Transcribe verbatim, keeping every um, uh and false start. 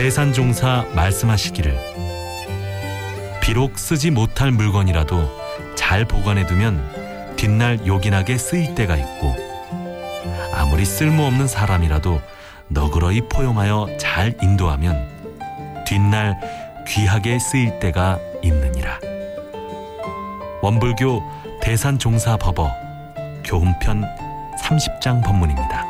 대산종사 말씀하시기를 비록 쓰지 못할 물건이라도 잘 보관해두면 뒷날 요긴하게 쓰일 때가 있고 아무리 쓸모없는 사람이라도 너그러이 포용하여 잘 인도하면 뒷날 귀하게 쓰일 때가 있느니라. 원불교 대산종사법어 교훈편 삼십 장 법문입니다.